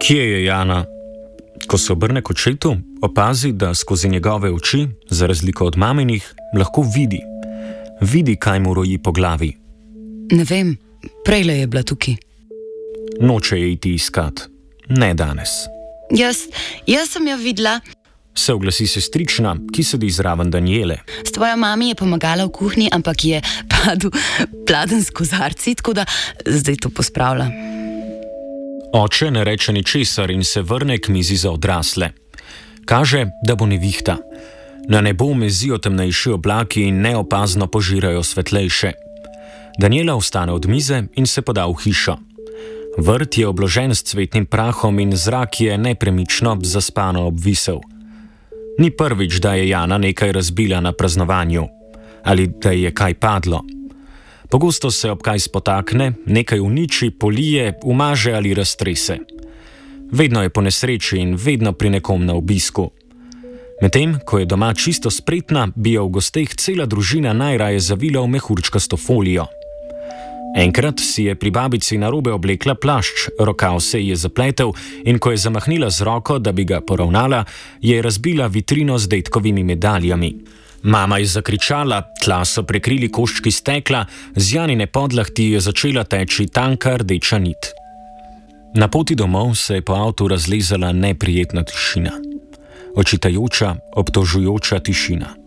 Kje je Jana? Ko se obrne k očetu, opazi, da skozi njegove oči, za razliko od maminih, lahko vidi. Vidi, kaj mu roji po glavi. Ne vem, prejle je bila tukaj. Noče je iti iskat. Ne danes. Jaz sem jo videla. Se oglasi sestrična, ki sedi zraven Daniele. S tvojo mami je pomagala v kuhinji, ampak je padel pladen s kozarci, tako da zdaj to pospravlja. Oče ne reče ničesar in se vrne k mizi za odrasle. Kaže, da bo nevihta. Na nebo mezijo temnejši oblaki in neopazno požirajo svetlejše. Daniela vstane od mize in se poda v hišo. Vrt je obložen s cvetnim prahom in zrak je nepremično zaspano obvisel. Ni prvič, da je Jana nekaj razbila na praznovanju. Ali da je kaj padlo. Pogosto se ob kaj spotakne, nekaj uniči, polije, umaže ali raztrese. Vedno je po nesreči in vedno pri nekom na obisku. Medtem, ko je doma čisto spretna, bi jo v gosteh cela družina najraje zavila v mehurčkasto folijo. Enkrat si je pri babici narobe oblekla plašč, rokav se ji je zapletel in ko je zamahnila z roko, da bi ga poravnala, je razbila vitrino z dedkovimi medaljami. Mama je zakričala, tla so prekrili koščki stekla, z Janine podlahti je začela teči tanka rdeča nit. Na poti domov se je po avtu razlezala neprijetna tišina. Očitajoča, obtožujoča tišina.